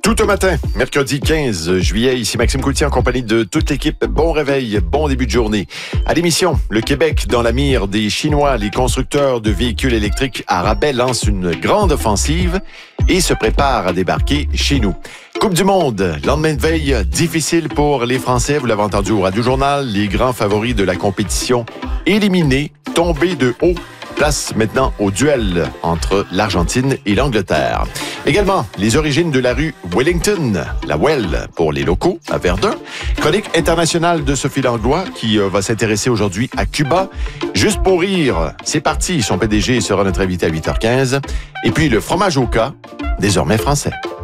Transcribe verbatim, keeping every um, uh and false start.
Tout un matin, mercredi quinze juillet, ici Maxime Coutier en compagnie de toute l'équipe. Bon réveil, bon début de journée. À l'émission, le Québec dans la mire des Chinois, les constructeurs de véhicules électriques à rabais lancent une grande offensive et se préparent à débarquer chez nous. Coupe du Monde, lendemain de veille difficile pour les Français, vous l'avez entendu au Radio Journal, les grands favoris de la compétition éliminés, tombés de haut. Place maintenant au duel entre l'Argentine et l'Angleterre. Également, les origines de la rue Wellington, la Well pour les locaux à Verdun. Chronique internationale de Sophie Langlois qui euh, va s'intéresser aujourd'hui à Cuba. Juste pour rire, c'est parti, son P D G sera notre invité à huit heures quinze. Et puis le fromage au cas, désormais français.